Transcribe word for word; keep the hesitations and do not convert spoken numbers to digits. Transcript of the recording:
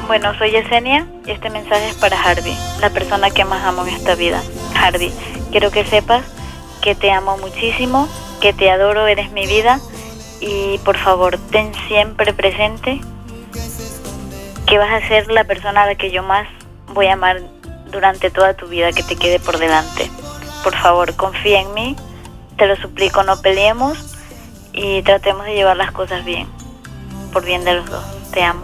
Bueno, soy Yesenia y este mensaje es para Harvey, la persona que más amo en esta vida. Harvey, quiero que sepas que te amo muchísimo, que te adoro, eres mi vida y por favor, ten siempre presente que vas a ser la persona a la que yo más voy a amar durante toda tu vida que te quede por delante. Por favor, confía en mí, te lo suplico, no peleemos y tratemos de llevar las cosas bien, por bien de los dos. Te amo.